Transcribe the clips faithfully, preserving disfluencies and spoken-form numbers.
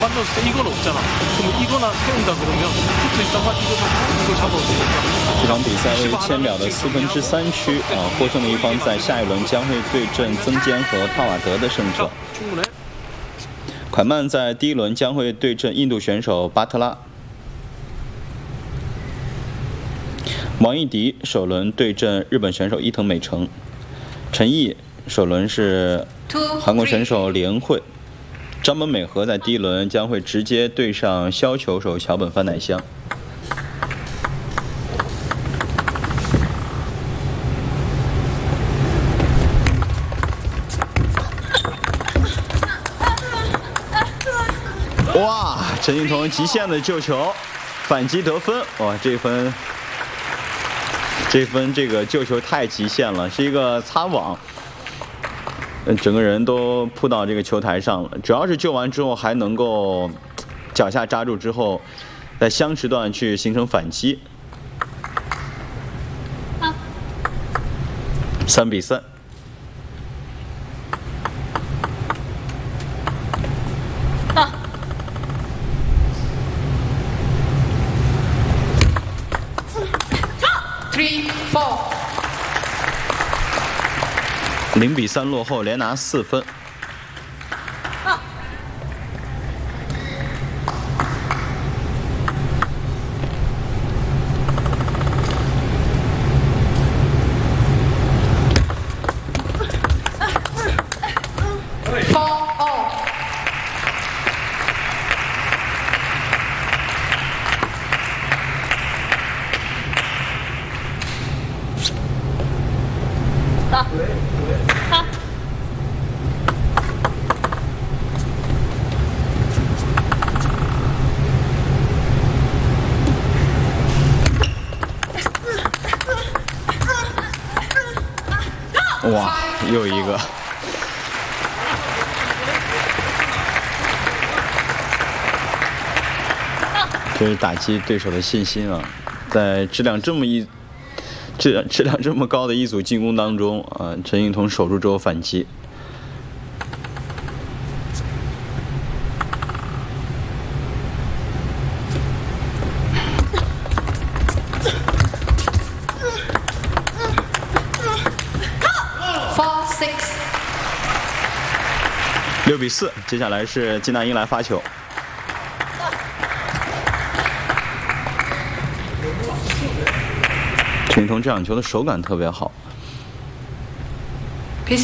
만났을 때 이건 없잖아. 그럼 이거나 세운다 그러면 붙어 있다가 이거 잡고 이거 잡아도 되니까. 这场比赛为千秒的四分之三区啊，获胜的一方在下一轮将会对阵曾坚和帕瓦德的胜者。 충분해. 蒯曼在第一轮将会对阵印度选手巴特拉。王艺迪首轮对阵日本选手伊藤美诚。陈毅首轮是韩国选手李恩惠。 张本美和在第一轮将会直接对上削球手桥本帆乃香。哇，陈幸同极限的救球，反击得分！哇，这分，这分这个救球太极限了，是一个擦网。 整个人都扑到这个球台上了，主要是救完之后还能够脚下扎住之后，在相持段去形成反击。三比三。 啊。Three, four. 零比三落后，连拿四分。哇，又一个！这是打击对手的信心啊！在质量这么一质质量这么高的一组进攻当中啊，陈幸同守住之后反击。 六比四，接下来是金大英来发球。陈幸同这场球的手感特别好。 Peace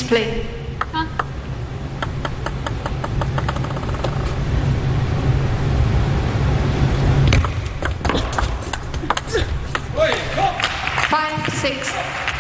play。Five six。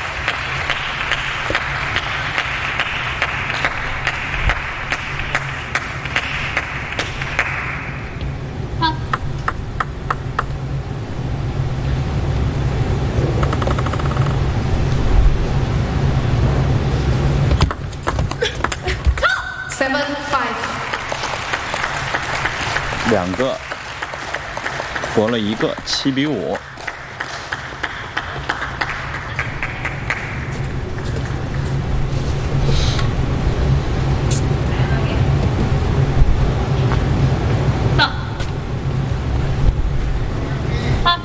Seven five， 两个，博了一个，七比五。